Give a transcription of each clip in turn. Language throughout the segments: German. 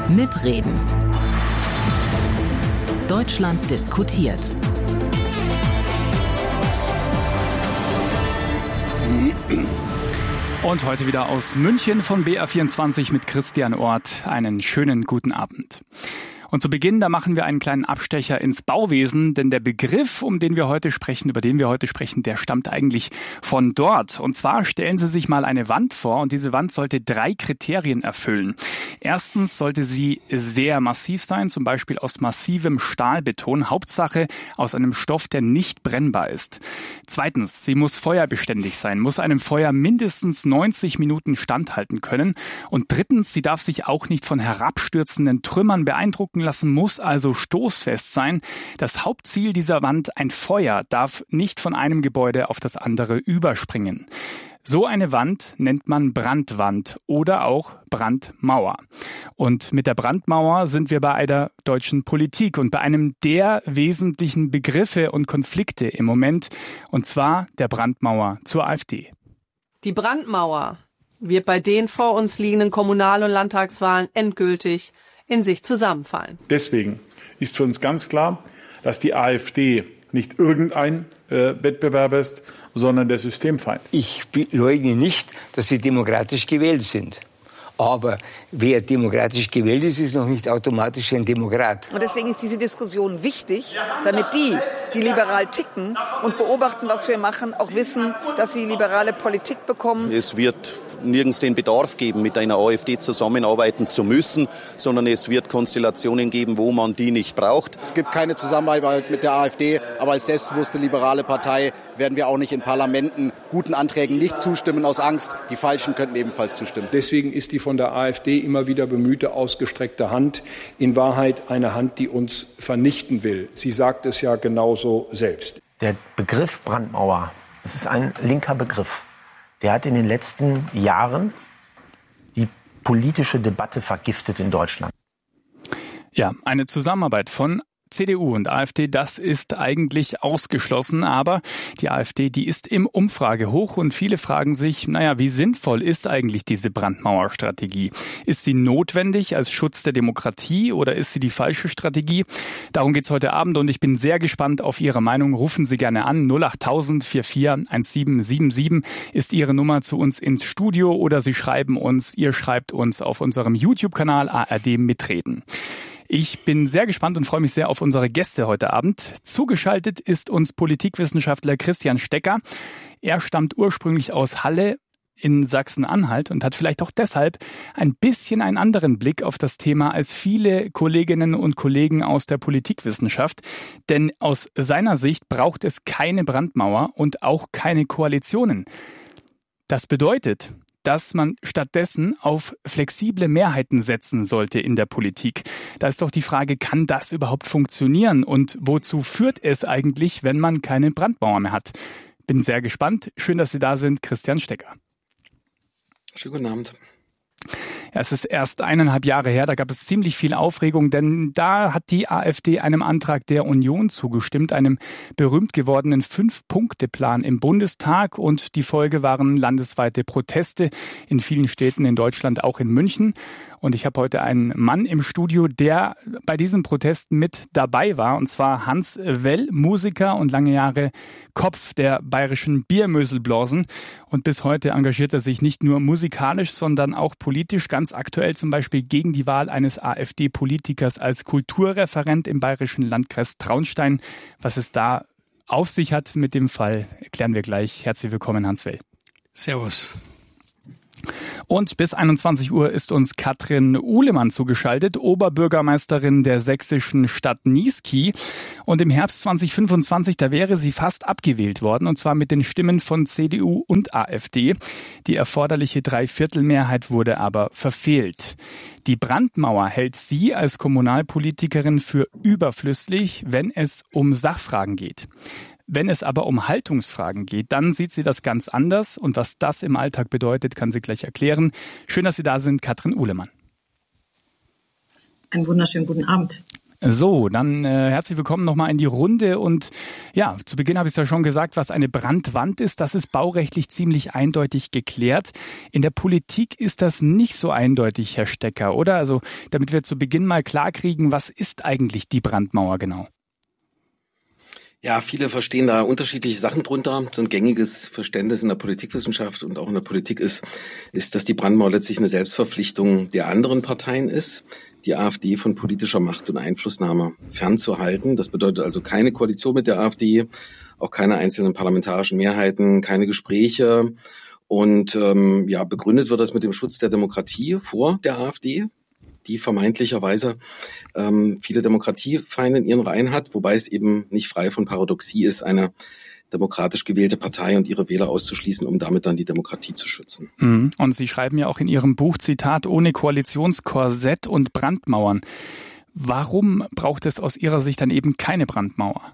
Mitreden. Deutschland diskutiert. Und heute wieder aus München von BR24 mit Christian Orth. Einen schönen guten Abend. Und zu Beginn, da machen wir einen kleinen Abstecher ins Bauwesen, denn der Begriff, über den wir heute sprechen, der stammt eigentlich von dort. Und zwar stellen Sie sich mal eine Wand vor und diese Wand sollte 3 Kriterien erfüllen. Erstens sollte sie sehr massiv sein, zum Beispiel aus massivem Stahlbeton, Hauptsache aus einem Stoff, der nicht brennbar ist. Zweitens, sie muss feuerbeständig sein, muss einem Feuer mindestens 90 Minuten standhalten können. Und drittens, sie darf sich auch nicht von herabstürzenden Trümmern beeindrucken lassen, muss also stoßfest sein. Das Hauptziel dieser Wand, ein Feuer, darf nicht von einem Gebäude auf das andere überspringen. So eine Wand nennt man Brandwand oder auch Brandmauer. Und mit der Brandmauer sind wir bei der deutschen Politik und bei einem der wesentlichen Begriffe und Konflikte im Moment, und zwar der Brandmauer zur AfD. Die Brandmauer wird bei den vor uns liegenden Kommunal- und Landtagswahlen endgültig in sich zusammenfallen. Deswegen ist für uns ganz klar, dass die AfD nicht irgendein Wettbewerber ist, sondern der Systemfeind. Ich leugne nicht, dass sie demokratisch gewählt sind. Aber wer demokratisch gewählt ist, ist noch nicht automatisch ein Demokrat. Und deswegen ist diese Diskussion wichtig, damit die liberal ticken und beobachten, was wir machen, auch wissen, dass sie liberale Politik bekommen. Es wird nirgends den Bedarf geben, mit einer AfD zusammenarbeiten zu müssen, sondern es wird Konstellationen geben, wo man die nicht braucht. Es gibt keine Zusammenarbeit mit der AfD, aber als selbstbewusste liberale Partei werden wir auch nicht in Parlamenten guten Anträgen nicht zustimmen aus Angst. Die Falschen könnten ebenfalls zustimmen. Deswegen ist die von der AfD immer wieder bemühte ausgestreckte Hand in Wahrheit eine Hand, die uns vernichten will. Sie sagt es ja genauso selbst. Der Begriff Brandmauer, das ist ein linker Begriff. Der hat in den letzten Jahren die politische Debatte vergiftet in Deutschland. Ja, eine Zusammenarbeit von CDU und AfD, das ist eigentlich ausgeschlossen, aber die AfD, die ist im Umfragehoch und viele fragen sich, wie sinnvoll ist eigentlich diese Brandmauerstrategie? Ist sie notwendig als Schutz der Demokratie oder ist sie die falsche Strategie? Darum geht's heute Abend und ich bin sehr gespannt auf Ihre Meinung. Rufen Sie gerne an, 08000 44 1777 ist Ihre Nummer zu uns ins Studio oder Sie schreiben uns, ihr schreibt uns auf unserem YouTube-Kanal ARD Mitreden. Ich bin sehr gespannt und freue mich sehr auf unsere Gäste heute Abend. Zugeschaltet ist uns Politikwissenschaftler Christian Stecker. Er stammt ursprünglich aus Halle in Sachsen-Anhalt und hat vielleicht auch deshalb ein bisschen einen anderen Blick auf das Thema als viele Kolleginnen und Kollegen aus der Politikwissenschaft. Denn aus seiner Sicht braucht es keine Brandmauer und auch keine Koalitionen. Das bedeutet, dass man stattdessen auf flexible Mehrheiten setzen sollte in der Politik. Da ist doch die Frage, kann das überhaupt funktionieren und wozu führt es eigentlich, wenn man keine Brandmauer mehr hat? Bin sehr gespannt. Schön, dass Sie da sind, Christian Stecker. Schönen guten Abend. Ja, es ist erst 1,5 Jahre her, da gab es ziemlich viel Aufregung, denn da hat die AfD einem Antrag der Union zugestimmt, einem berühmt gewordenen 5-Punkte-Plan im Bundestag und die Folge waren landesweite Proteste in vielen Städten in Deutschland, auch in München. Und ich habe heute einen Mann im Studio, der bei diesen Protesten mit dabei war, und zwar Hans Well, Musiker und lange Jahre Kopf der bayerischen Biermöselblasen. Und bis heute engagiert er sich nicht nur musikalisch, sondern auch politisch, ganz aktuell zum Beispiel gegen die Wahl eines AfD-Politikers als Kulturreferent im bayerischen Landkreis Traunstein. Was es da auf sich hat mit dem Fall, erklären wir gleich. Herzlich willkommen, Hans Well. Servus. Und bis 21 Uhr ist uns Katrin Uhlemann zugeschaltet, Oberbürgermeisterin der sächsischen Stadt Niesky. Und im Herbst 2025, da wäre sie fast abgewählt worden, und zwar mit den Stimmen von CDU und AfD. Die erforderliche Dreiviertelmehrheit wurde aber verfehlt. Die Brandmauer hält sie als Kommunalpolitikerin für überflüssig, wenn es um Sachfragen geht. Wenn es aber um Haltungsfragen geht, dann sieht sie das ganz anders. Und was das im Alltag bedeutet, kann sie gleich erklären. Schön, dass Sie da sind, Katrin Uhlemann. Einen wunderschönen guten Abend. So, dann herzlich willkommen nochmal in die Runde und ja, zu Beginn habe ich es ja schon gesagt, was eine Brandwand ist, das ist baurechtlich ziemlich eindeutig geklärt. In der Politik ist das nicht so eindeutig, Herr Stecker, oder? Also, damit wir zu Beginn mal klarkriegen, was ist eigentlich die Brandmauer genau? Ja, viele verstehen da unterschiedliche Sachen drunter. So ein gängiges Verständnis in der Politikwissenschaft und auch in der Politik ist, dass die Brandmauer letztlich eine Selbstverpflichtung der anderen Parteien ist, die AfD von politischer Macht und Einflussnahme fernzuhalten. Das bedeutet also keine Koalition mit der AfD, auch keine einzelnen parlamentarischen Mehrheiten, keine Gespräche. Und begründet wird das mit dem Schutz der Demokratie vor der AfD, die vermeintlicherweise viele Demokratiefeinde in ihren Reihen hat, wobei es eben nicht frei von Paradoxie ist, eine demokratisch gewählte Partei und ihre Wähler auszuschließen, um damit dann die Demokratie zu schützen. Und Sie schreiben ja auch in Ihrem Buch, Zitat, ohne Koalitionskorsett und Brandmauern. Warum braucht es aus Ihrer Sicht dann eben keine Brandmauer?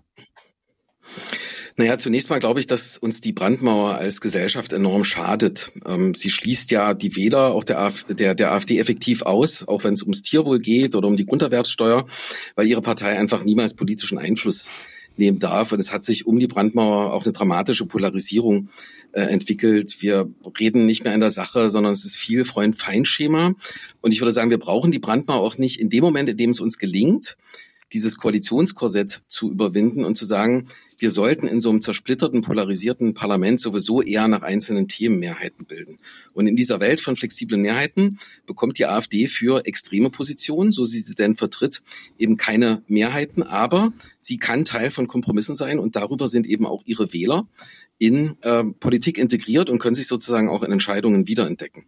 Naja, zunächst mal glaube ich, dass uns die Brandmauer als Gesellschaft enorm schadet. Sie schließt ja die Wähler auch der AfD effektiv aus, auch wenn es ums Tierwohl geht oder um die Grunderwerbssteuer, weil ihre Partei einfach niemals politischen Einfluss nehmen darf. Und es hat sich um die Brandmauer auch eine dramatische Polarisierung entwickelt. Wir reden nicht mehr in der Sache, sondern es ist viel Freund-Feind-Schema. Und ich würde sagen, wir brauchen die Brandmauer auch nicht in dem Moment, in dem es uns gelingt, dieses Koalitionskorsett zu überwinden und zu sagen, wir sollten in so einem zersplitterten, polarisierten Parlament sowieso eher nach einzelnen Themen Mehrheiten bilden. Und in dieser Welt von flexiblen Mehrheiten bekommt die AfD für extreme Positionen, so sie denn vertritt, eben keine Mehrheiten. Aber sie kann Teil von Kompromissen sein und darüber sind eben auch ihre Wähler in Politik integriert und können sich sozusagen auch in Entscheidungen wiederentdecken.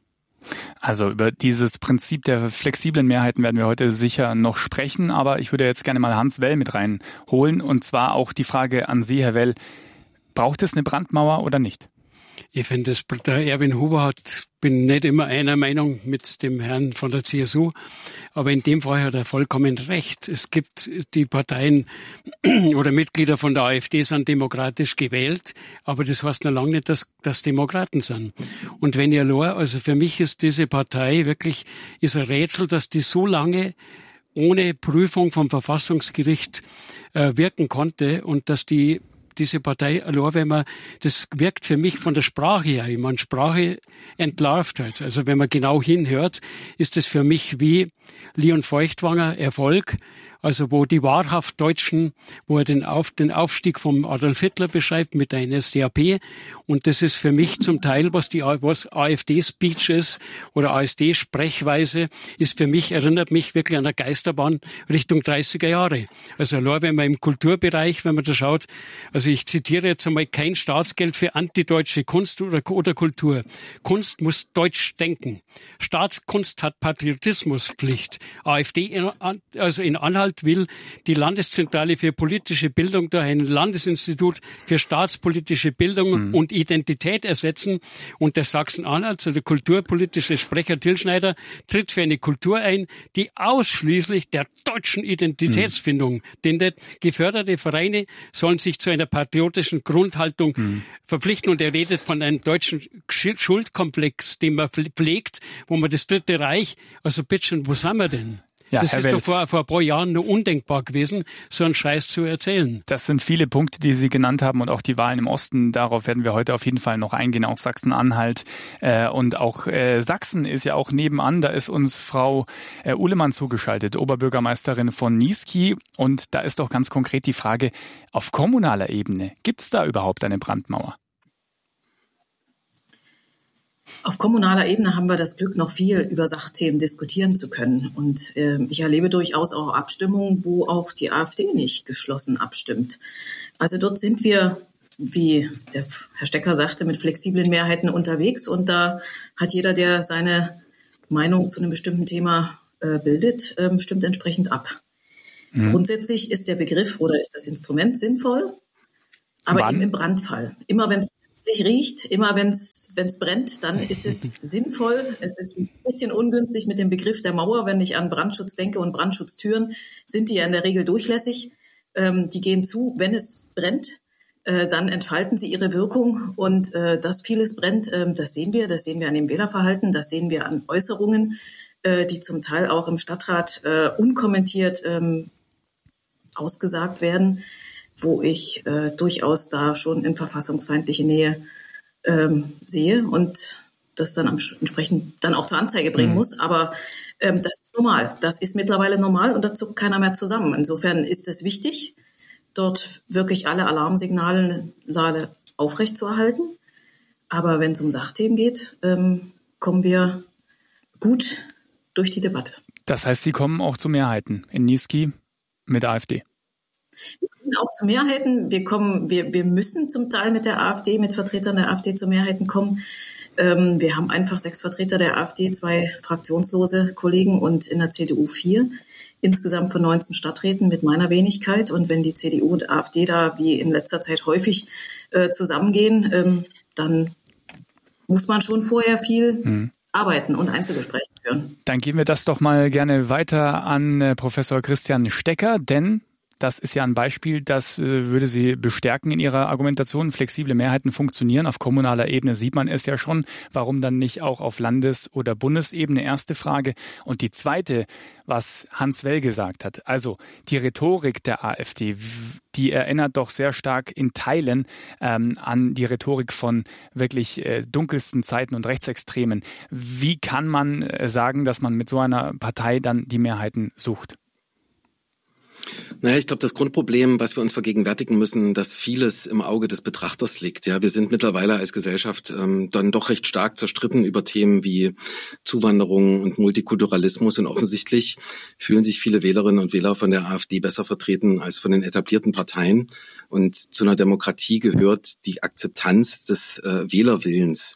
Also über dieses Prinzip der flexiblen Mehrheiten werden wir heute sicher noch sprechen, aber ich würde jetzt gerne mal Hans Well mit reinholen und zwar auch die Frage an Sie, Herr Well, braucht es eine Brandmauer oder nicht? Ich finde, der Erwin Huber bin nicht immer einer Meinung mit dem Herrn von der CSU, aber in dem Fall hat er vollkommen recht. Es gibt die Parteien oder Mitglieder von der AfD sind demokratisch gewählt, aber das heißt noch lange nicht, dass Demokraten sind. Und wenn ihr also für mich ist diese Partei wirklich, ist ein Rätsel, dass die so lange ohne Prüfung vom Verfassungsgericht wirken konnte und dass diese Partei, wenn man, das wirkt für mich von der Sprache her, ich meine, Sprache entlarvt halt. Also wenn man genau hinhört, ist es für mich wie Leon Feuchtwanger Erfolg, also wo die wahrhaft Deutschen, wo er den Aufstieg vom Adolf Hitler beschreibt mit der NSDAP. Und das ist für mich zum Teil, was AfD-Speech ist oder AfD-Sprechweise, ist für mich, erinnert mich wirklich an eine Geisterbahn Richtung 30er Jahre. Also allein wenn man im Kulturbereich, wenn man da schaut, also ich zitiere jetzt einmal, kein Staatsgeld für antideutsche Kunst oder Kultur. Kunst muss deutsch denken. Staatskunst hat Patriotismuspflicht. AfD also in Anhalt will die Landeszentrale für politische Bildung durch ein Landesinstitut für staatspolitische Bildung und Identität ersetzen. Und der Sachsen-Anhalt, also der kulturpolitische Sprecher Till Schneider, tritt für eine Kultur ein, die ausschließlich der deutschen Identitätsfindung dient. Geförderte Vereine sollen sich zu einer patriotischen Grundhaltung verpflichten. Und er redet von einem deutschen Schuldkomplex, den man pflegt, wo man das Dritte Reich, also bitteschön, wo sind wir denn? Ja, das ist doch vor ein paar Jahren nur undenkbar gewesen, so einen Scheiß zu erzählen. Das sind viele Punkte, die Sie genannt haben und auch die Wahlen im Osten. Darauf werden wir heute auf jeden Fall noch eingehen, auch Sachsen-Anhalt. Und auch Sachsen ist ja auch nebenan. Da ist uns Frau Uhlemann zugeschaltet, Oberbürgermeisterin von Niesky. Und da ist doch ganz konkret die Frage, auf kommunaler Ebene, gibt es da überhaupt eine Brandmauer? Auf kommunaler Ebene haben wir das Glück, noch viel über Sachthemen diskutieren zu können. Und ich erlebe durchaus auch Abstimmungen, wo auch die AfD nicht geschlossen abstimmt. Also dort sind wir, wie der Herr Stecker sagte, mit flexiblen Mehrheiten unterwegs. Und da hat jeder, der seine Meinung zu einem bestimmten Thema bildet, stimmt entsprechend ab. Grundsätzlich ist der Begriff oder ist das Instrument sinnvoll, aber eben im Brandfall. Immer wenn es riecht, immer wenn es brennt, dann ist es sinnvoll. Es ist ein bisschen ungünstig mit dem Begriff der Mauer. Wenn ich an Brandschutz denke und Brandschutztüren, sind die ja in der Regel durchlässig. Die gehen zu, wenn es brennt. Dann entfalten sie ihre Wirkung. Und dass vieles brennt, das sehen wir an dem Wählerverhalten, das sehen wir an Äußerungen, die zum Teil auch im Stadtrat unkommentiert ausgesagt werden, wo ich durchaus da schon in verfassungsfeindliche Nähe sehe und das dann entsprechend dann auch zur Anzeige bringen muss. Aber das ist normal. Das ist mittlerweile normal und da zuckt keiner mehr zusammen. Insofern ist es wichtig, dort wirklich alle Alarmsignale aufrechtzuerhalten. Aber wenn es um Sachthemen geht, kommen wir gut durch die Debatte. Das heißt, Sie kommen auch zu Mehrheiten in Niesky mit AfD? Wir kommen auch zu Mehrheiten. Wir müssen zum Teil mit der AfD, mit Vertretern der AfD zu Mehrheiten kommen. Wir haben einfach 6 Vertreter der AfD, 2 fraktionslose Kollegen und in der CDU 4. Insgesamt von 19 Stadträten mit meiner Wenigkeit. Und wenn die CDU und AfD da wie in letzter Zeit häufig zusammengehen, dann muss man schon vorher viel arbeiten und Einzelgespräche führen. Dann geben wir das doch mal gerne weiter an Professor Christian Stecker, denn das ist ja ein Beispiel, das würde Sie bestärken in Ihrer Argumentation. Flexible Mehrheiten funktionieren. Auf kommunaler Ebene sieht man es ja schon. Warum dann nicht auch auf Landes- oder Bundesebene? Erste Frage. Und die zweite, was Hans Well gesagt hat. Also die Rhetorik der AfD, die erinnert doch sehr stark in Teilen an die Rhetorik von wirklich dunkelsten Zeiten und Rechtsextremen. Wie kann man sagen, dass man mit so einer Partei dann die Mehrheiten sucht? Naja, ich glaube, das Grundproblem, was wir uns vergegenwärtigen müssen, dass vieles im Auge des Betrachters liegt. Ja, wir sind mittlerweile als Gesellschaft dann doch recht stark zerstritten über Themen wie Zuwanderung und Multikulturalismus und offensichtlich fühlen sich viele Wählerinnen und Wähler von der AfD besser vertreten als von den etablierten Parteien. Und zu einer Demokratie gehört die Akzeptanz des Wählerwillens.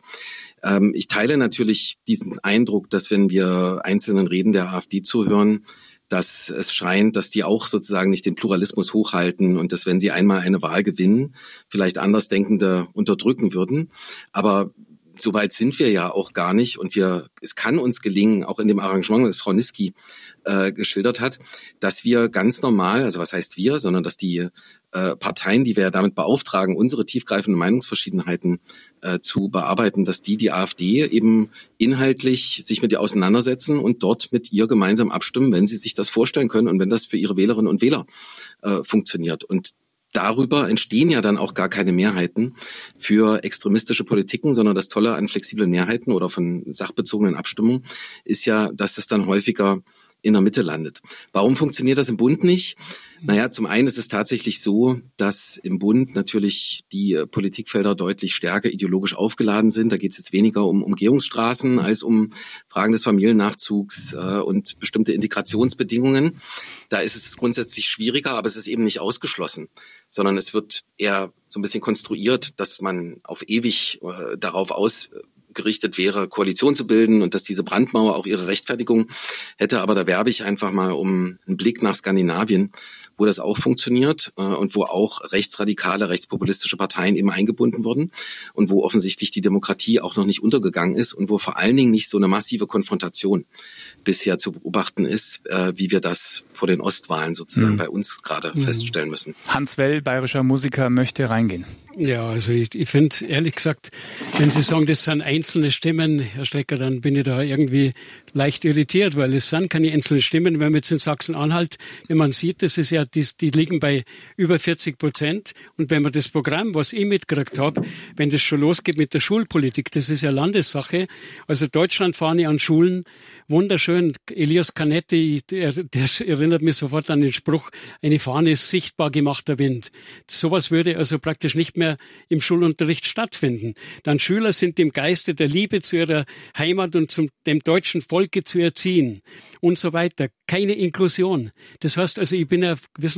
Ich teile natürlich diesen Eindruck, dass wenn wir einzelnen Reden der AfD zuhören, dass es scheint, dass die auch sozusagen nicht den Pluralismus hochhalten und dass, wenn sie einmal eine Wahl gewinnen, vielleicht Andersdenkende unterdrücken würden. Aber so weit sind wir ja auch gar nicht und es kann uns gelingen, auch in dem Arrangement, das Frau Niesky geschildert hat, dass wir ganz normal, also was heißt wir, sondern dass die Parteien, die wir ja damit beauftragen, unsere tiefgreifenden Meinungsverschiedenheiten zu bearbeiten, dass die AfD eben inhaltlich sich mit ihr auseinandersetzen und dort mit ihr gemeinsam abstimmen, wenn sie sich das vorstellen können und wenn das für ihre Wählerinnen und Wähler funktioniert. Und darüber entstehen ja dann auch gar keine Mehrheiten für extremistische Politiken, sondern das Tolle an flexiblen Mehrheiten oder von sachbezogenen Abstimmungen ist ja, dass es dann häufiger in der Mitte landet. Warum funktioniert das im Bund nicht? Naja, zum einen ist es tatsächlich so, dass im Bund natürlich die Politikfelder deutlich stärker ideologisch aufgeladen sind. Da geht es jetzt weniger um Umgehungsstraßen als um Fragen des Familiennachzugs und bestimmte Integrationsbedingungen. Da ist es grundsätzlich schwieriger, aber es ist eben nicht ausgeschlossen, sondern es wird eher so ein bisschen konstruiert, dass man auf ewig darauf ausgerichtet wäre, Koalition zu bilden und dass diese Brandmauer auch ihre Rechtfertigung hätte. Aber da werbe ich einfach mal um einen Blick nach Skandinavien, wo das auch funktioniert und wo auch rechtsradikale, rechtspopulistische Parteien eben eingebunden wurden und wo offensichtlich die Demokratie auch noch nicht untergegangen ist und wo vor allen Dingen nicht so eine massive Konfrontation bisher zu beobachten ist, wie wir das vor den Ostwahlen sozusagen bei uns gerade feststellen müssen. Hans Well, bayerischer Musiker, möchte reingehen. Ja, also ich finde, ehrlich gesagt, wenn Sie sagen, das sind einzelne Stimmen, Herr Strecker, dann bin ich da irgendwie leicht irritiert, weil es sind keine einzelnen Stimmen. Wenn man jetzt in Sachsen-Anhalt, wenn man sieht, das ist ja, die liegen bei über 40%. Und wenn man das Programm, was ich mitgekriegt habe, wenn das schon losgeht mit der Schulpolitik, das ist ja Landessache. Also Deutschlandfahne an Schulen, wunderschön. Elias Canetti, der erinnert mich sofort an den Spruch, eine Fahne ist sichtbar gemachter Wind. Sowas würde also praktisch nicht mehr im Schulunterricht stattfinden. Dann Schüler sind dem Geiste der Liebe zu ihrer Heimat und dem deutschen Volke zu erziehen und so weiter. Keine Inklusion. Das heißt also, ich bin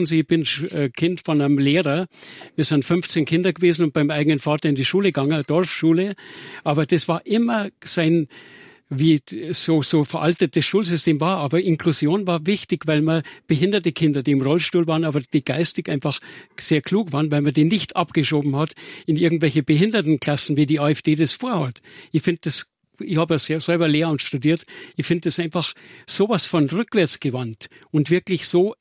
Kind von einem Lehrer. Wir sind 15 Kinder gewesen und beim eigenen Vater in die Schule gegangen, eine Dorfschule. Aber das war immer wie so veraltetes Schulsystem war. Aber Inklusion war wichtig, weil man behinderte Kinder, die im Rollstuhl waren, aber die geistig einfach sehr klug waren, weil man die nicht abgeschoben hat in irgendwelche Behindertenklassen, wie die AfD das vorhat. Ich habe ja selber Lehramt studiert. Ich finde das einfach sowas von rückwärtsgewandt und wirklich so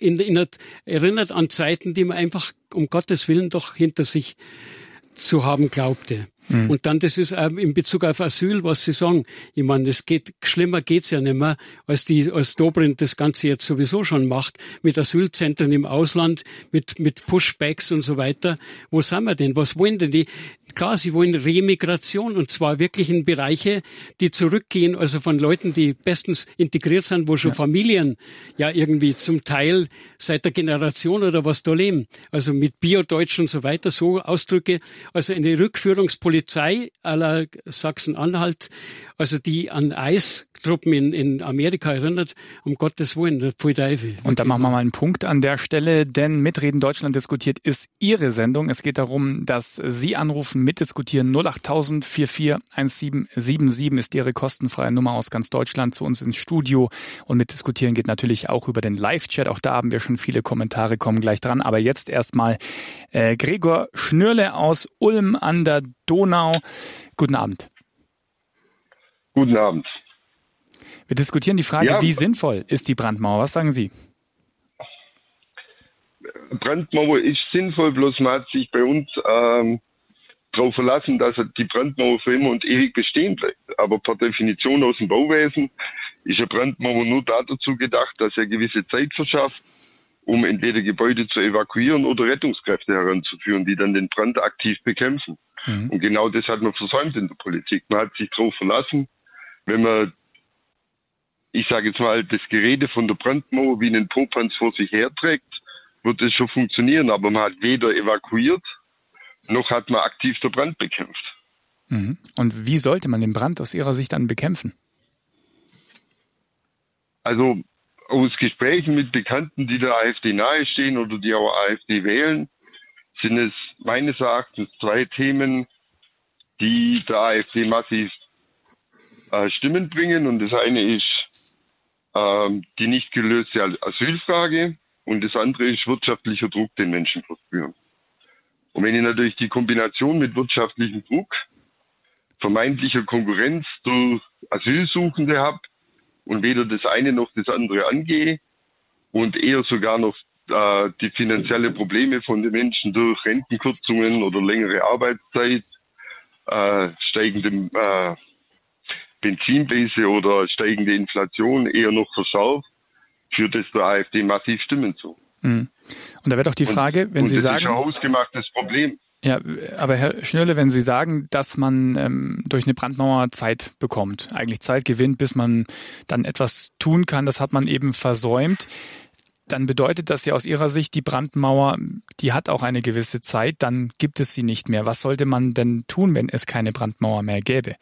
erinnert an Zeiten, die man einfach um Gottes Willen doch hinter sich zu haben glaubte. Und dann, das ist auch in Bezug auf Asyl, was Sie sagen. Ich meine, schlimmer geht's ja nicht mehr, als Dobrindt das Ganze jetzt sowieso schon macht, mit Asylzentren im Ausland, mit Pushbacks und so weiter. Wo sind wir denn? Was wollen denn die? Klar, sie wollen Remigration, und zwar wirklich in Bereiche, die zurückgehen, also von Leuten, die bestens integriert sind, wo schon Familien ja irgendwie zum Teil seit der Generation oder was da leben. Also mit Biodeutsch und so weiter, so Ausdrücke. Also eine Rückführungspolizei à la Sachsen-Anhalt, also die an Eistruppen in Amerika erinnert, um Gottes Willen, der Pfui Teufel. Und da machen wir mal einen Punkt an der Stelle, denn Mitreden Deutschland diskutiert ist Ihre Sendung. Es geht darum, dass Sie anrufen, mitdiskutieren. 08000 441777 ist Ihre kostenfreie Nummer aus ganz Deutschland zu uns ins Studio. Und mitdiskutieren geht natürlich auch über den Live-Chat. Auch da haben wir schon viele Kommentare, kommen gleich dran. Aber jetzt erstmal Gregor Schnürle aus Ulm an der Donau. Guten Abend. Guten Abend. Wir diskutieren die Frage, wie sinnvoll ist die Brandmauer? Was sagen Sie? Brandmauer ist sinnvoll, bloß man hat sich bei uns darauf verlassen, dass die Brandmauer für immer und ewig bestehen bleibt. Aber per Definition aus dem Bauwesen ist eine Brandmauer nur dazu gedacht, dass er gewisse Zeit verschafft, um entweder Gebäude zu evakuieren oder Rettungskräfte heranzuführen, die dann den Brand aktiv bekämpfen. Und genau das hat man versäumt in der Politik. Man hat sich darauf verlassen, wenn man, ich sage jetzt mal, das Gerede von der Brandmauer wie einen Popanz vor sich herträgt, wird es schon funktionieren. Aber man hat weder evakuiert, noch hat man aktiv den Brand bekämpft. Und wie sollte man den Brand aus Ihrer Sicht dann bekämpfen? Also aus Gesprächen mit Bekannten, die der AfD nahestehen oder die auch AfD wählen, sind es meines Erachtens zwei Themen, die der AfD massiv Stimmen bringen. Und das eine ist die nicht gelöste Asylfrage und das andere ist wirtschaftlicher Druck, den Menschen verspüren. Und wenn ich natürlich die Kombination mit wirtschaftlichem Druck, vermeintlicher Konkurrenz durch Asylsuchende habe und weder das eine noch das andere angehe und eher sogar noch die finanzielle Probleme von den Menschen durch Rentenkürzungen oder längere Arbeitszeit, steigende Benzinpreise oder steigende Inflation eher noch verschärft, führt es der AfD massiv Stimmen zu. Und da wird auch die Frage, wenn Sie sagen... Das ist ein hausgemachtes Problem. Ja, aber Herr Schnürle, wenn Sie sagen, dass man durch eine Brandmauer Zeit bekommt, eigentlich Zeit gewinnt, bis man dann etwas tun kann, das hat man eben versäumt, dann bedeutet das ja aus Ihrer Sicht, die Brandmauer, die hat auch eine gewisse Zeit, dann gibt es sie nicht mehr. Was sollte man denn tun, wenn es keine Brandmauer mehr gäbe?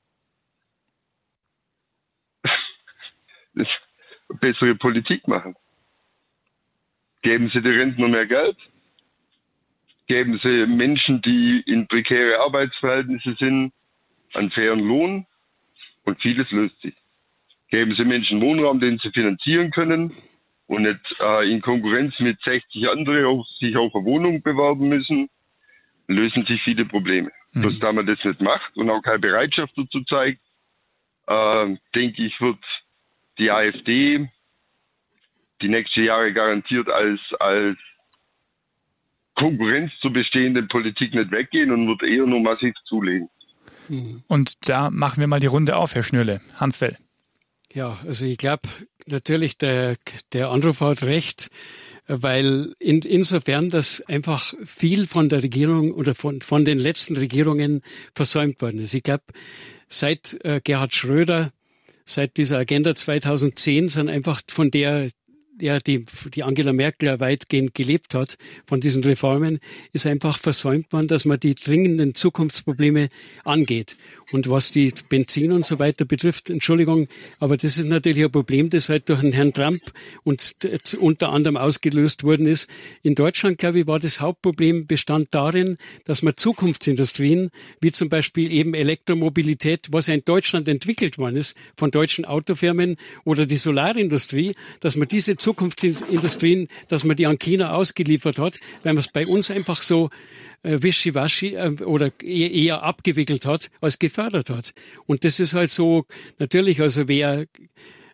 Bessere Politik machen. Geben Sie den Rentner mehr Geld? Geben Sie Menschen, die in prekäre Arbeitsverhältnisse sind, einen fairen Lohn? Und vieles löst sich. Geben Sie Menschen Wohnraum, den sie finanzieren können und nicht in Konkurrenz mit 60 anderen sich auf eine Wohnung bewerben müssen, lösen sich viele Probleme. Bloß da man das nicht macht und auch keine Bereitschaft dazu zeigt, denke ich, wird die AfD die nächsten Jahre garantiert als Konkurrenz zur bestehenden Politik nicht weggehen und wird eher nur massiv zulegen. Und da machen wir mal die Runde auf, Herr Schnürle. Hans Well. Ja, also ich glaube natürlich, der Anrufer hat recht, weil insofern, dass einfach viel von der Regierung oder von den letzten Regierungen versäumt worden ist. Ich glaube, seit Gerhard Schröder, seit dieser Agenda 2010 sind einfach von der die Angela Merkel ja weitgehend gelebt hat, von diesen Reformen, ist einfach versäumt worden, dass man die dringenden Zukunftsprobleme angeht. Und was die Benzin und so weiter betrifft, Entschuldigung, aber das ist natürlich ein Problem, das halt durch den Herrn Trump und unter anderem ausgelöst worden ist. In Deutschland, glaube ich, war das Hauptproblem bestand darin, dass man Zukunftsindustrien, wie zum Beispiel eben Elektromobilität, was ja in Deutschland entwickelt worden ist, von deutschen Autofirmen oder die Solarindustrie, dass man diese Zukunftsindustrien, dass man die an China ausgeliefert hat, weil man es bei uns einfach so wischiwaschi oder eher abgewickelt hat, als gefördert hat. Und das ist halt so, natürlich, also wer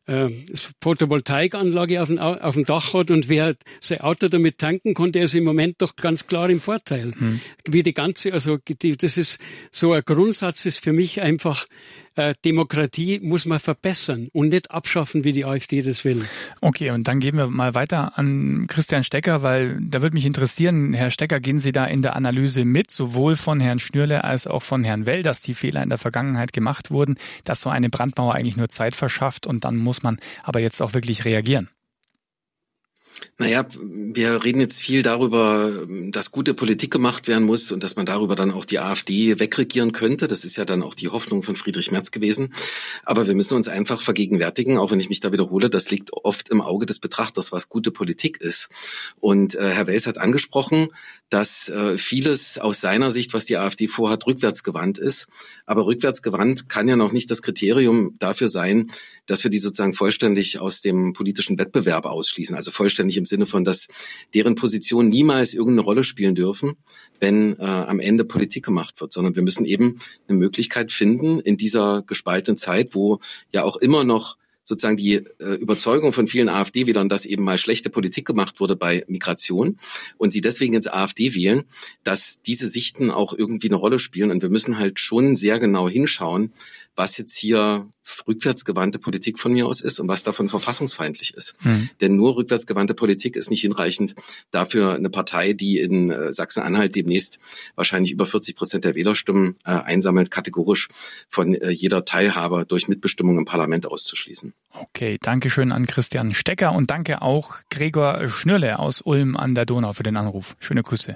Photovoltaikanlage auf dem Dach hat und wer sein Auto damit tanken kann, der ist im Moment doch ganz klar im Vorteil. Wie das ist so ein Grundsatz, ist für mich einfach, Demokratie muss man verbessern und nicht abschaffen, wie die AfD das will. Okay, und dann gehen wir mal weiter an Christian Stecker, weil da würde mich interessieren, Herr Stecker, gehen Sie da in der Analyse mit, sowohl von Herrn Schnürle als auch von Herrn Well, dass die Fehler in der Vergangenheit gemacht wurden, dass so eine Brandmauer eigentlich nur Zeit verschafft und dann muss man aber jetzt auch wirklich reagieren? Naja, wir reden jetzt viel darüber, dass gute Politik gemacht werden muss und dass man darüber dann auch die AfD wegregieren könnte. Das ist ja dann auch die Hoffnung von Friedrich Merz gewesen. Aber wir müssen uns einfach vergegenwärtigen, auch wenn ich mich da wiederhole, das liegt oft im Auge des Betrachters, was gute Politik ist. Und Herr Wels hat angesprochen, dass vieles aus seiner Sicht, was die AfD vorhat, rückwärtsgewandt ist. Aber rückwärtsgewandt kann ja noch nicht das Kriterium dafür sein, dass wir die sozusagen vollständig aus dem politischen Wettbewerb ausschließen. Also vollständig im Sinne von, dass deren Positionen niemals irgendeine Rolle spielen dürfen, wenn am Ende Politik gemacht wird. Sondern wir müssen eben eine Möglichkeit finden in dieser gespaltenen Zeit, wo ja auch immer noch sozusagen die Überzeugung von vielen AfD-Wählern, dass eben mal schlechte Politik gemacht wurde bei Migration und sie deswegen ins AfD wählen, dass diese Sichten auch irgendwie eine Rolle spielen. Und wir müssen halt schon sehr genau hinschauen, was jetzt hier rückwärtsgewandte Politik von mir aus ist und was davon verfassungsfeindlich ist. Denn nur rückwärtsgewandte Politik ist nicht hinreichend dafür, eine Partei, die in Sachsen-Anhalt demnächst wahrscheinlich über 40% der Wählerstimmen einsammelt, kategorisch von jeder Teilhabe durch Mitbestimmung im Parlament auszuschließen. Okay, danke schön an Christian Stecker und danke auch Gregor Schnürle aus Ulm an der Donau für den Anruf. Schöne Grüße.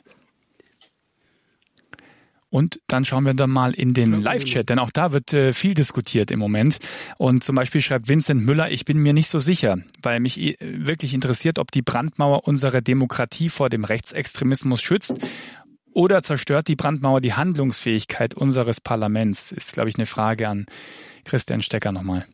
Und dann schauen wir dann mal in den Live-Chat, denn auch da wird viel diskutiert im Moment. Und zum Beispiel schreibt Vincent Müller, ich bin mir nicht so sicher, weil mich wirklich interessiert, ob die Brandmauer unsere Demokratie vor dem Rechtsextremismus schützt oder zerstört die Brandmauer die Handlungsfähigkeit unseres Parlaments. Ist, glaube ich, eine Frage an Christian Stecker nochmal.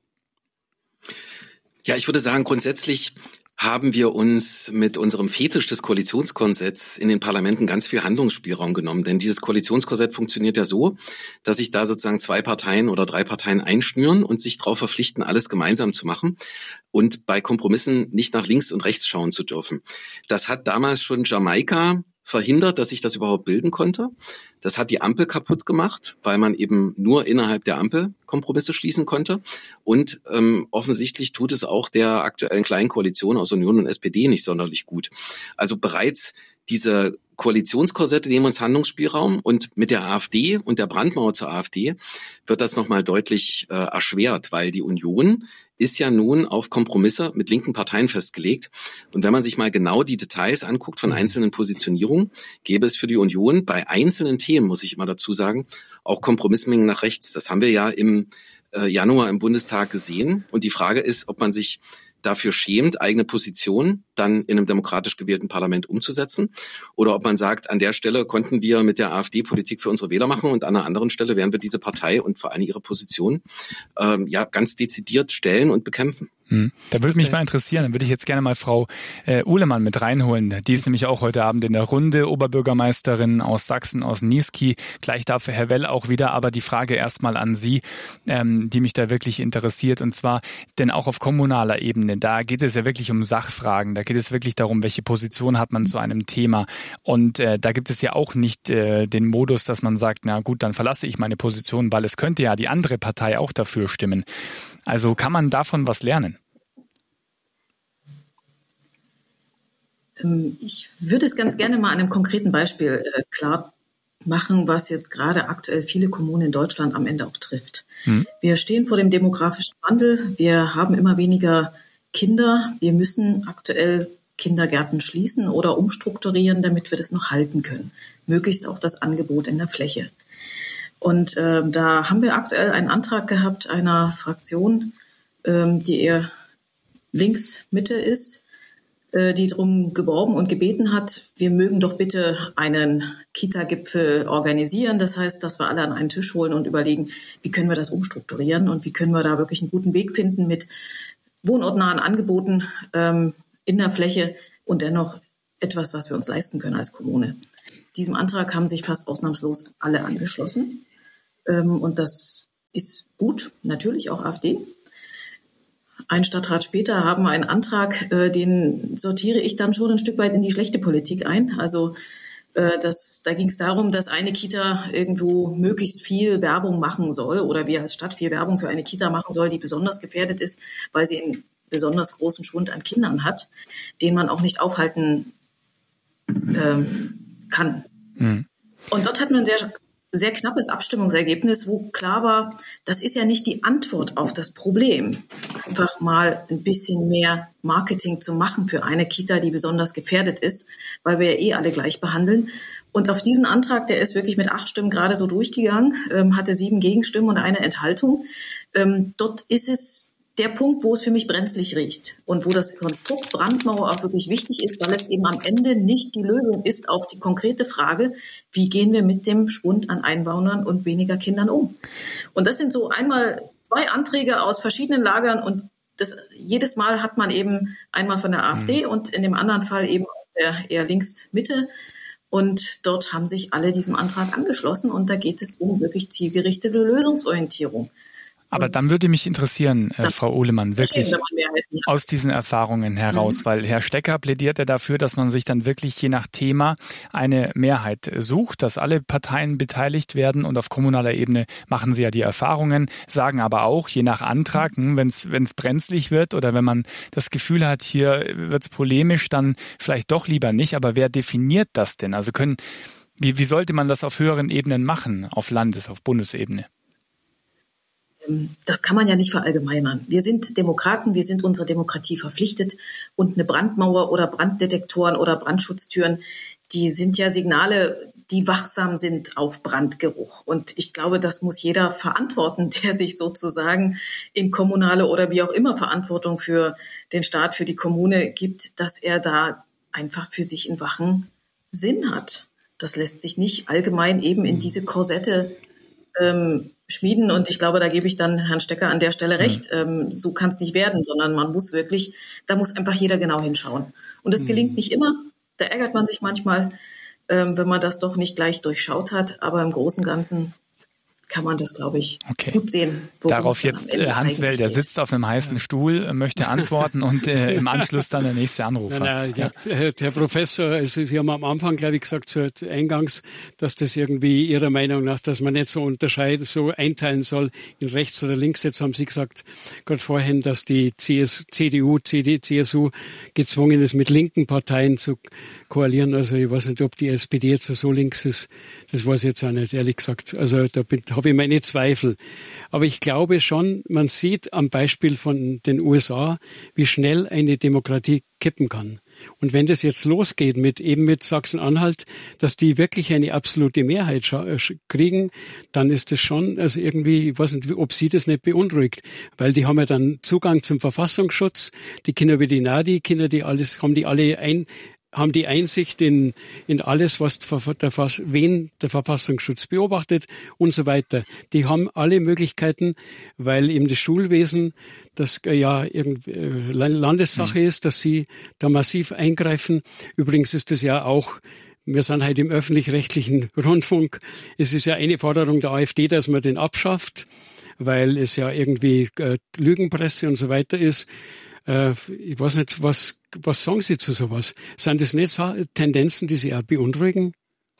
Ja, ich würde sagen, grundsätzlich haben wir uns mit unserem Fetisch des Koalitionskorsetts in den Parlamenten ganz viel Handlungsspielraum genommen. Denn dieses Koalitionskorsett funktioniert ja so, dass sich da sozusagen 2 Parteien oder 3 Parteien einschnüren und sich darauf verpflichten, alles gemeinsam zu machen und bei Kompromissen nicht nach links und rechts schauen zu dürfen. Das hat damals schon Jamaika verhindert, dass sich das überhaupt bilden konnte. Das hat die Ampel kaputt gemacht, weil man eben nur innerhalb der Ampel Kompromisse schließen konnte. Und offensichtlich tut es auch der aktuellen kleinen Koalition aus Union und SPD nicht sonderlich gut. Also bereits diese Koalitionskorsette nehmen uns Handlungsspielraum und mit der AfD und der Brandmauer zur AfD wird das nochmal deutlich erschwert, weil die Union ist ja nun auf Kompromisse mit linken Parteien festgelegt. Und wenn man sich mal genau die Details anguckt von einzelnen Positionierungen, gäbe es für die Union bei einzelnen Themen, muss ich immer dazu sagen, auch Kompromissmengen nach rechts. Das haben wir ja im Januar im Bundestag gesehen. Und die Frage ist, ob man sich dafür schämt, eigene Position dann in einem demokratisch gewählten Parlament umzusetzen oder ob man sagt, an der Stelle konnten wir mit der AfD Politik für unsere Wähler machen und an einer anderen Stelle werden wir diese Partei und vor allem ihre Position ganz dezidiert stellen und bekämpfen. Da würde mich mal interessieren, dann würde ich jetzt gerne mal Frau Uhlemann mit reinholen. Die ist nämlich auch heute Abend in der Runde, Oberbürgermeisterin aus Sachsen, aus Niesky. Gleich darf Herr Well auch wieder, aber die Frage erstmal an Sie, die mich da wirklich interessiert. Und zwar, denn auch auf kommunaler Ebene, da geht es ja wirklich um Sachfragen. Da geht es wirklich darum, welche Position hat man zu einem Thema. Und da gibt es ja auch nicht den Modus, dass man sagt, na gut, dann verlasse ich meine Position, weil es könnte ja die andere Partei auch dafür stimmen. Also kann man davon was lernen? Ich würde es ganz gerne mal an einem konkreten Beispiel klar machen, was jetzt gerade aktuell viele Kommunen in Deutschland am Ende auch trifft. Wir stehen vor dem demografischen Wandel. Wir haben immer weniger Kinder. Wir müssen aktuell Kindergärten schließen oder umstrukturieren, damit wir das noch halten können. Möglichst auch das Angebot in der Fläche. Und da haben wir aktuell einen Antrag gehabt einer Fraktion, die eher links-Mitte ist, die darum geworben und gebeten hat, wir mögen doch bitte einen Kita-Gipfel organisieren. Das heißt, dass wir alle an einen Tisch holen und überlegen, wie können wir das umstrukturieren und wie können wir da wirklich einen guten Weg finden mit wohnortnahen Angeboten in der Fläche und dennoch etwas, was wir uns leisten können als Kommune. Diesem Antrag haben sich fast ausnahmslos alle angeschlossen. Und das ist gut, natürlich auch AfD. ein Stadtrat später haben wir einen Antrag, den sortiere ich dann schon ein Stück weit in die schlechte Politik ein. Also da ging es darum, dass eine Kita irgendwo möglichst viel Werbung machen soll oder wir als Stadt viel Werbung für eine Kita machen soll, die besonders gefährdet ist, weil sie einen besonders großen Schwund an Kindern hat, den man auch nicht aufhalten kann. Mhm. Und dort hatten wir ein sehr, sehr knappes Abstimmungsergebnis, wo klar war, das ist ja nicht die Antwort auf das Problem, einfach mal ein bisschen mehr Marketing zu machen für eine Kita, die besonders gefährdet ist, weil wir ja alle gleich behandeln. Und auf diesen Antrag, der ist wirklich mit 8 Stimmen gerade so durchgegangen, hatte 7 Gegenstimmen und eine Enthaltung. Dort ist es der Punkt, wo es für mich brenzlig riecht und wo das Konstrukt Brandmauer auch wirklich wichtig ist, weil es eben am Ende nicht die Lösung ist auf die konkrete Frage, wie gehen wir mit dem Schwund an Einwohnern und weniger Kindern um. Und das sind so einmal 2 Anträge aus verschiedenen Lagern und jedes Mal hat man eben einmal von der AfD und in dem anderen Fall eben aus der eher Links-Mitte. Und dort haben sich alle diesem Antrag angeschlossen und da geht es um wirklich zielgerichtete Lösungsorientierung. Aber dann würde mich interessieren, Frau Uhlemann, wirklich aus diesen Erfahrungen heraus, weil Herr Stecker plädiert ja dafür, dass man sich dann wirklich je nach Thema eine Mehrheit sucht, dass alle Parteien beteiligt werden und auf kommunaler Ebene machen sie ja die Erfahrungen, sagen aber auch, je nach Antrag, wenn es brenzlig wird oder wenn man das Gefühl hat, hier wird es polemisch, dann vielleicht doch lieber nicht. Aber wer definiert das denn? Also wie sollte man das auf höheren Ebenen machen, auf auf Bundesebene? Das kann man ja nicht verallgemeinern. Wir sind Demokraten, wir sind unserer Demokratie verpflichtet und eine Brandmauer oder Branddetektoren oder Brandschutztüren, die sind ja Signale, die wachsam sind auf Brandgeruch. Und ich glaube, das muss jeder verantworten, der sich sozusagen in kommunale oder wie auch immer Verantwortung für den Staat, für die Kommune gibt, dass er da einfach für sich einen wachen Sinn hat. Das lässt sich nicht allgemein eben in diese Korsette schmieden. Und ich glaube, da gebe ich dann Herrn Stecker an der Stelle recht. So kann es nicht werden, sondern man muss wirklich, da muss einfach jeder genau hinschauen. Und das gelingt nicht immer. Da ärgert man sich manchmal, wenn man das doch nicht gleich durchschaut hat. Aber im Großen und Ganzen kann man das, glaube ich, gut sehen. Darauf jetzt Hans Well, der sitzt auf einem heißen Stuhl, möchte antworten und im Anschluss dann der nächste Anrufer. Herr Professor, also Sie haben am Anfang, glaube ich, gesagt, eingangs, dass das irgendwie Ihrer Meinung nach, dass man nicht so so einteilen soll in rechts oder links. Jetzt haben Sie gesagt, gerade vorhin, dass die CDU, CSU gezwungen ist, mit linken Parteien zu koalieren. Also ich weiß nicht, ob die SPD jetzt so links ist. Das weiß ich jetzt auch nicht, ehrlich gesagt. Also da habe ich meine Zweifel. Aber ich glaube schon, man sieht am Beispiel von den USA, wie schnell eine Demokratie kippen kann. Und wenn das jetzt losgeht mit Sachsen-Anhalt, dass die wirklich eine absolute Mehrheit kriegen, dann ist das schon, also irgendwie, ich weiß nicht, ob Sie das nicht beunruhigt, weil die haben ja dann Zugang zum Verfassungsschutz, die Kinder wie die Nadi, Kinder, die alles, haben die Einsicht in alles, was wen der Verfassungsschutz beobachtet und so weiter. Die haben alle Möglichkeiten, weil eben das Schulwesen das ja Landessache ist, dass sie da massiv eingreifen. Übrigens ist das ja auch, wir sind halt im öffentlich-rechtlichen Rundfunk. Es ist ja eine Forderung der AfD, dass man den abschafft, weil es ja irgendwie Lügenpresse und so weiter ist. Ich weiß nicht, was sagen Sie zu sowas? Sind das nicht Tendenzen, die Sie auch beunruhigen?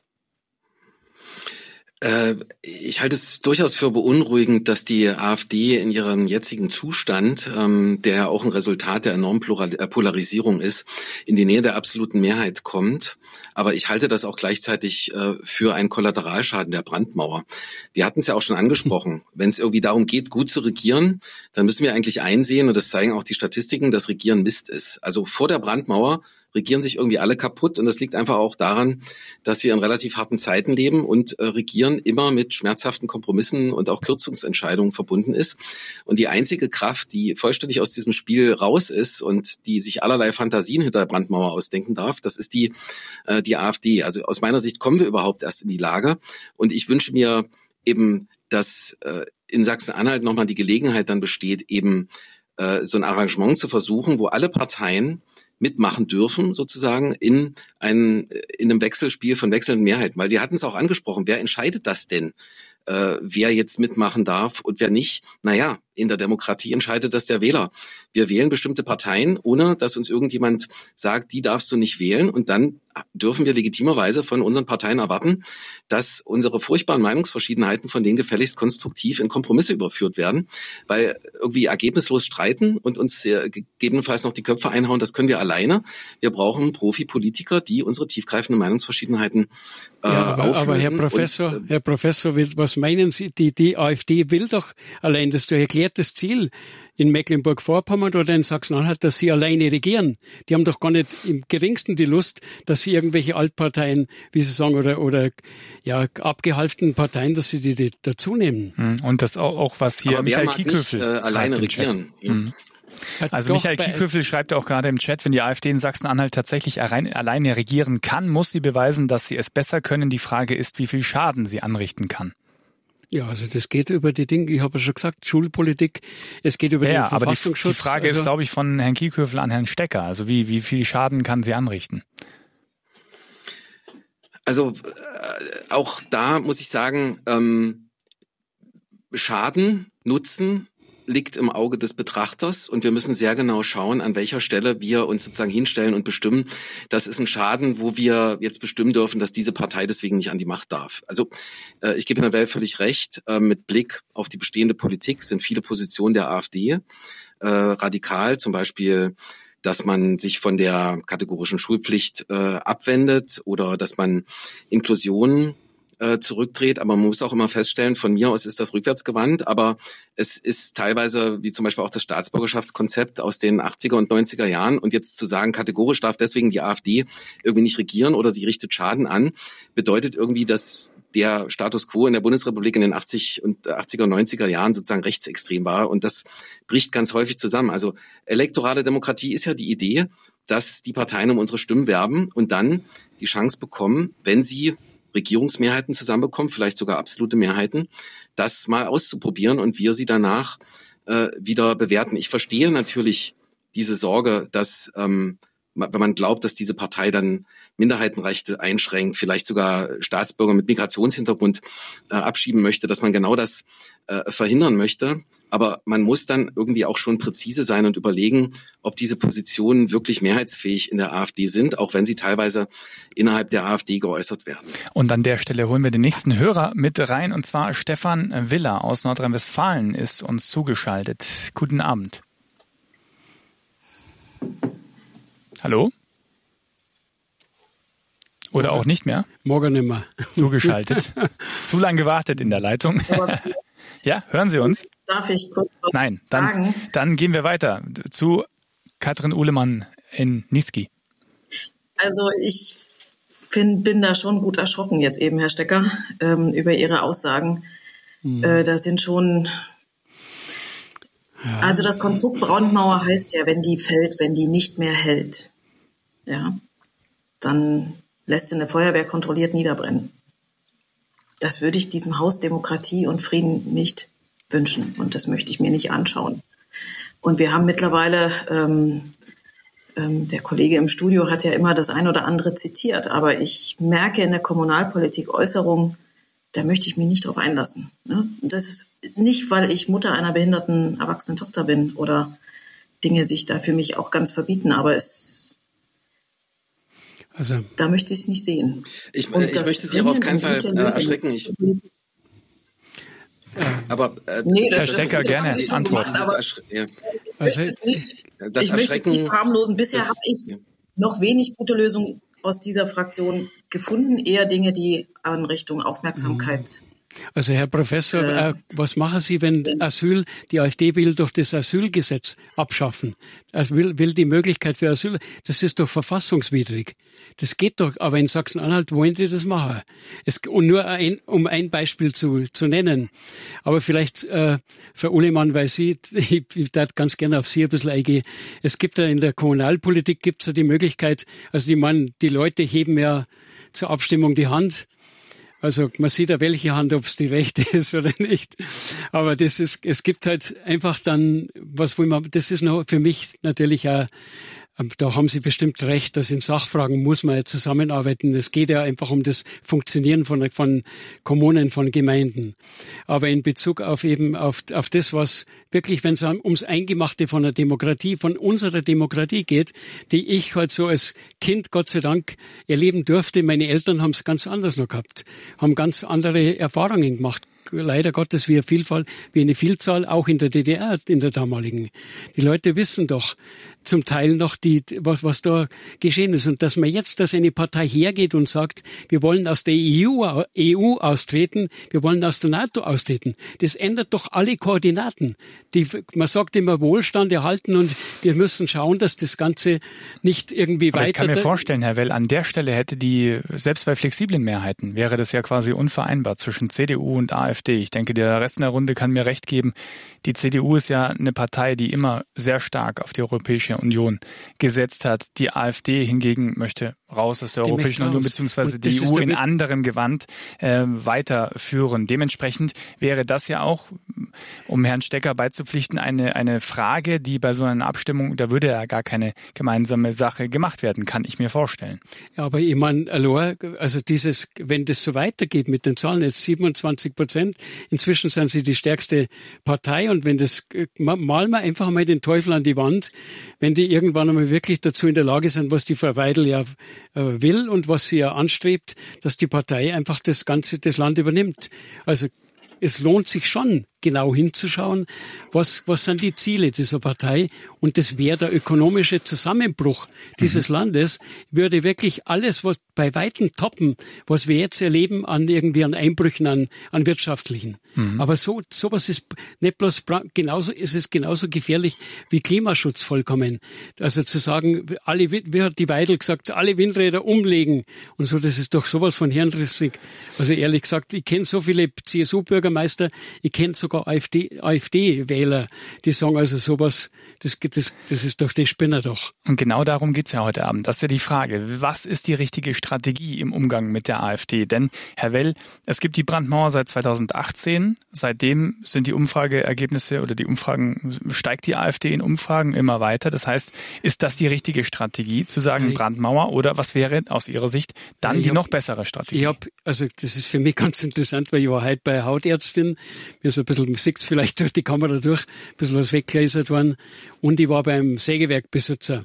Ich halte es durchaus für beunruhigend, dass die AfD in ihrem jetzigen Zustand, der auch ein Resultat der enormen Polarisierung ist, in die Nähe der absoluten Mehrheit kommt. Aber ich halte das auch gleichzeitig für einen Kollateralschaden der Brandmauer. Wir hatten es ja auch schon angesprochen. Wenn es irgendwie darum geht, gut zu regieren, dann müssen wir eigentlich einsehen, und das zeigen auch die Statistiken, dass Regieren Mist ist. Also vor der Brandmauer regieren sich irgendwie alle kaputt, und das liegt einfach auch daran, dass wir in relativ harten Zeiten leben und Regieren immer mit schmerzhaften Kompromissen und auch Kürzungsentscheidungen verbunden ist. Und die einzige Kraft, die vollständig aus diesem Spiel raus ist und die sich allerlei Fantasien hinter der Brandmauer ausdenken darf, das ist die AfD. Also aus meiner Sicht kommen wir überhaupt erst in die Lage, und ich wünsche mir eben, dass in Sachsen-Anhalt nochmal die Gelegenheit dann besteht, eben so ein Arrangement zu versuchen, wo alle Parteien mitmachen dürfen, sozusagen in einem Wechselspiel von wechselnden Mehrheiten. Weil Sie hatten es auch angesprochen, wer entscheidet das denn? wer jetzt mitmachen darf und wer nicht. Naja, in der Demokratie entscheidet das der Wähler. Wir wählen bestimmte Parteien, ohne dass uns irgendjemand sagt, die darfst du nicht wählen. Und dann dürfen wir legitimerweise von unseren Parteien erwarten, dass unsere furchtbaren Meinungsverschiedenheiten von denen gefälligst konstruktiv in Kompromisse überführt werden. Weil irgendwie ergebnislos streiten und uns gegebenenfalls noch die Köpfe einhauen, das können wir alleine. Wir brauchen Profi-Politiker, die unsere tiefgreifenden Meinungsverschiedenheiten auflösen. Aber Herr Professor, was meinen Sie? Die AfD will doch allein, das ist ein erklärtes Ziel in Mecklenburg-Vorpommern oder in Sachsen-Anhalt, dass sie alleine regieren. Die haben doch gar nicht im geringsten die Lust, dass sie irgendwelche Altparteien, wie Sie sagen, oder abgehalften Parteien, dass sie die dazu nehmen. Und das auch was hier Michael Kieköffel alleine regieren. Also Michael Kieköffel schreibt auch gerade im Chat, wenn die AfD in Sachsen-Anhalt tatsächlich alleine regieren kann, muss sie beweisen, dass sie es besser können. Die Frage ist, wie viel Schaden sie anrichten kann. Ja, also das geht über die Dinge, ich habe ja schon gesagt, Schulpolitik, es geht über den Verfassungsschutz. Aber die Frage ist, glaube ich, von Herrn Kieköffel an Herrn Stecker. Also wie viel Schaden kann sie anrichten? Also auch da muss ich sagen, Schaden, Nutzen liegt im Auge des Betrachters und wir müssen sehr genau schauen, an welcher Stelle wir uns sozusagen hinstellen und bestimmen, das ist ein Schaden, wo wir jetzt bestimmen dürfen, dass diese Partei deswegen nicht an die Macht darf. Also ich gebe Herrn Well völlig recht, mit Blick auf die bestehende Politik sind viele Positionen der AfD radikal, zum Beispiel dass man sich von der kategorischen Schulpflicht abwendet oder dass man Inklusion zurückdreht, aber man muss auch immer feststellen, von mir aus ist das rückwärtsgewandt, aber es ist teilweise, wie zum Beispiel auch das Staatsbürgerschaftskonzept aus den 80er und 90er Jahren und jetzt zu sagen, kategorisch darf deswegen die AfD irgendwie nicht regieren oder sie richtet Schaden an, bedeutet irgendwie, dass der Status quo in der Bundesrepublik in den 80er und 90er Jahren sozusagen rechtsextrem war und das bricht ganz häufig zusammen. Also elektorale Demokratie ist ja die Idee, dass die Parteien um unsere Stimmen werben und dann die Chance bekommen, wenn sie Regierungsmehrheiten zusammenbekommen, vielleicht sogar absolute Mehrheiten, das mal auszuprobieren und wir sie danach wieder bewerten. Ich verstehe natürlich diese Sorge, dass wenn man glaubt, dass diese Partei dann Minderheitenrechte einschränkt, vielleicht sogar Staatsbürger mit Migrationshintergrund abschieben möchte, dass man genau das verhindern möchte. Aber man muss dann irgendwie auch schon präzise sein und überlegen, ob diese Positionen wirklich mehrheitsfähig in der AfD sind, auch wenn sie teilweise innerhalb der AfD geäußert werden. Und an der Stelle holen wir den nächsten Hörer mit rein, und zwar Stefan Willer aus Nordrhein-Westfalen ist uns zugeschaltet. Guten Abend. Hallo? Oder auch nicht mehr? Morgen nicht mehr. Zugeschaltet. Zu lang gewartet in der Leitung. Ja, hören Sie uns? Darf ich kurz was sagen? Nein, dann gehen wir weiter zu Katrin Uhlemann in Niesky. Also ich bin da schon gut erschrocken jetzt eben, Herr Stecker, über Ihre Aussagen. Da sind schon... Ja. Also das Konstrukt Brandmauer heißt ja, wenn die fällt, wenn die nicht mehr hält, ja, dann lässt sie eine Feuerwehr kontrolliert niederbrennen. Das würde ich diesem Haus Demokratie und Frieden nicht wünschen und das möchte ich mir nicht anschauen. Und wir haben mittlerweile, der Kollege im Studio hat ja immer das ein oder andere zitiert, aber ich merke in der Kommunalpolitik Äußerungen, da möchte ich mich nicht drauf einlassen. Ne? Das ist nicht, weil ich Mutter einer behinderten erwachsenen Tochter bin oder Dinge sich da für mich auch ganz verbieten, aber da möchte ich es nicht sehen. Ich möchte Sie auch auf keinen Fall erschrecken. Aber Herr Stecker, gerne antworten. Ich möchte es nicht verharmlosen. Bisher habe ich noch wenig gute Lösungen aus dieser Fraktion gefunden, eher Dinge, die an Richtung Aufmerksamkeit. Also Herr Professor, was machen Sie, wenn die AfD will durch das Asylgesetz abschaffen? Also will die Möglichkeit für Asyl, das ist doch verfassungswidrig. Das geht doch, aber in Sachsen-Anhalt wollen die das machen. Und nur um ein Beispiel zu nennen. Aber vielleicht, Frau Uhlemann, weil ich darf ganz gerne auf Sie ein bisschen eingehen. Es gibt ja in der Kommunalpolitik gibt's ja die Möglichkeit, also die Leute heben ja zur Abstimmung die Hand. Also man sieht ja welche Hand, ob es die rechte ist oder nicht. Aber es gibt halt einfach dann, das ist noch für mich natürlich Da haben Sie bestimmt recht, dass in Sachfragen muss man ja zusammenarbeiten. Es geht ja einfach um das Funktionieren von Kommunen, von Gemeinden. Aber in Bezug auf das, was wirklich, wenn es ums Eingemachte von der Demokratie, von unserer Demokratie geht, die ich halt so als Kind, Gott sei Dank, erleben durfte. Meine Eltern haben es ganz anders noch gehabt, haben ganz andere Erfahrungen gemacht. Leider Gottes wie eine Vielzahl, auch in der DDR, in der damaligen. Die Leute wissen doch zum Teil noch, was da geschehen ist. Und dass eine Partei hergeht und sagt, wir wollen aus der EU austreten, wir wollen aus der NATO austreten, das ändert doch alle Koordinaten. Man sagt immer Wohlstand erhalten und wir müssen schauen, dass das Ganze nicht irgendwie weiter... Aber ich kann mir vorstellen, Herr Well, an der Stelle selbst bei flexiblen Mehrheiten, wäre das ja quasi unvereinbar zwischen CDU und AfD. Ich denke, der Rest in der Runde kann mir recht geben. Die CDU ist ja eine Partei, die immer sehr stark auf die Europäische Union gesetzt hat. Die AfD hingegen möchte raus aus der Europäischen Union, beziehungsweise die EU in anderem Gewand weiterführen. Dementsprechend wäre das ja auch, um Herrn Stecker beizupflichten, eine Frage, die bei so einer Abstimmung, da würde ja gar keine gemeinsame Sache gemacht werden, kann ich mir vorstellen. Ja, aber ich meine, also wenn das so weitergeht mit den Zahlen, jetzt 27%, inzwischen sind sie die stärkste Partei und wenn das, malen wir einfach mal den Teufel an die Wand, wenn die irgendwann einmal wirklich dazu in der Lage sind, was die Frau Weidel ja will und was sie ja anstrebt, dass die Partei einfach das Land übernimmt. Also es lohnt sich schon, genau hinzuschauen, was sind die Ziele dieser Partei. Und das wäre der ökonomische Zusammenbruch dieses Landes, würde wirklich alles, was bei Weitem toppen, was wir jetzt erleben an Einbrüchen an wirtschaftlichen. Aber sowas ist nicht bloß es ist genauso gefährlich wie Klimaschutz vollkommen. Also zu sagen, wie hat die Weidel gesagt, alle Windräder umlegen und so, das ist doch sowas von hirnrissig. Also ehrlich gesagt, ich kenne so viele CSU-Bürgermeister, ich kenne sogar AfD-Wähler, die sagen also sowas, das ist doch, die Spinner doch. Und genau darum geht's ja heute Abend. Das ist ja die Frage. Was ist die richtige Strategie im Umgang mit der AfD? Denn, Herr Well, es gibt die Brandmauer seit 2018. Seitdem sind die Umfrageergebnisse oder steigt die AfD in Umfragen immer weiter. Das heißt, ist das die richtige Strategie, zu sagen Brandmauer, oder was wäre aus Ihrer Sicht dann die noch bessere Strategie? Das ist für mich ganz interessant, weil ich war heute bei Hautärztin, mir ist ein bisschen sieht vielleicht durch die Kamera durch, ein bisschen was weggelasert worden, und ich war beim Sägewerkbesitzer.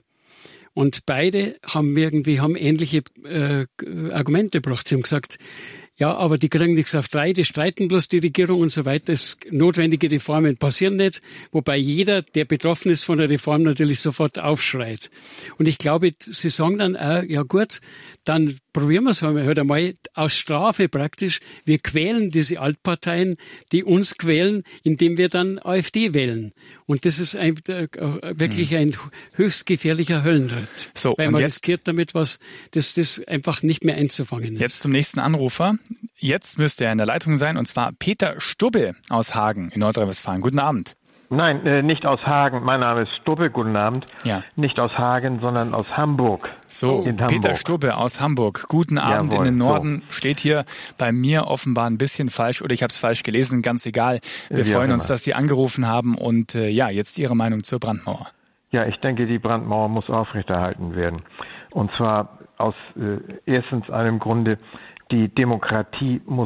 Und beide haben ähnliche Argumente gebracht. Sie haben gesagt, ja, aber die kriegen nichts auf 3, die streiten bloß die Regierung und so weiter. Notwendige Reformen passieren nicht, wobei jeder, der betroffen ist von der Reform, natürlich sofort aufschreit. Und ich glaube, sie sagen dann auch, ja gut, dann probieren wir es halt einmal aus Strafe praktisch. Wir quälen diese Altparteien, die uns quälen, indem wir dann AfD wählen. Und das ist wirklich ein höchst gefährlicher Höllenritt. So, weil man riskiert damit das einfach nicht mehr einzufangen ist. Jetzt zum nächsten Anrufer. Jetzt müsste er in der Leitung sein, und zwar Peter Stubbe aus Hagen in Nordrhein-Westfalen. Guten Abend. Nein, nicht aus Hagen. Mein Name ist Stubbe. Guten Abend. Ja. Nicht aus Hagen, sondern aus Hamburg. So, Peter Stubbe aus Hamburg. Guten Abend. Jawohl, in den Norden. Steht hier bei mir offenbar ein bisschen falsch, oder ich habe es falsch gelesen. Ganz egal. Wir freuen uns, dass Sie angerufen haben, und jetzt Ihre Meinung zur Brandmauer. Ja, ich denke, die Brandmauer muss aufrechterhalten werden. Und zwar aus erstens einem Grunde, die Demokratie muss,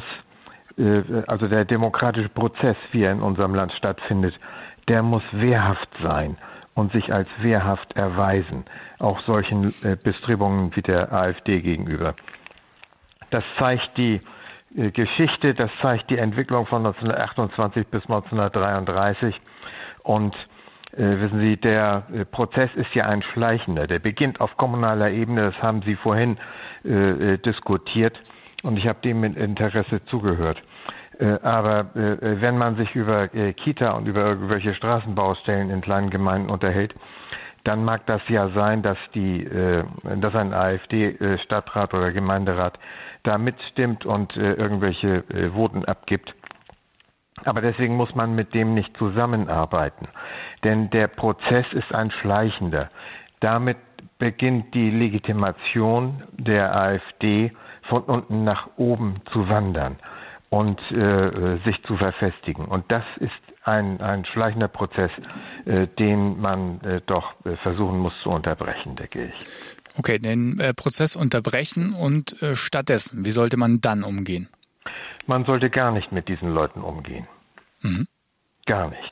also der demokratische Prozess, wie er in unserem Land stattfindet, der muss wehrhaft sein und sich als wehrhaft erweisen, auch solchen Bestrebungen wie der AfD gegenüber. Das zeigt die Geschichte, das zeigt die Entwicklung von 1928 bis 1933. Und wissen Sie, der Prozess ist ja ein schleichender. Der beginnt auf kommunaler Ebene, das haben Sie vorhin diskutiert, und ich habe dem mit Interesse zugehört. Aber wenn man sich über Kita und über irgendwelche Straßenbaustellen in kleinen Gemeinden unterhält, dann mag das ja sein, dass ein AfD-Stadtrat oder Gemeinderat da mitstimmt und irgendwelche Voten abgibt. Aber deswegen muss man mit dem nicht zusammenarbeiten. Denn der Prozess ist ein schleichender. Damit beginnt die Legitimation der AfD von unten nach oben zu wandern und sich zu verfestigen. Und das ist ein schleichender Prozess, den man doch versuchen muss zu unterbrechen, denke ich. Okay, den Prozess unterbrechen und stattdessen, wie sollte man dann umgehen? Man sollte gar nicht mit diesen Leuten umgehen. Gar nicht.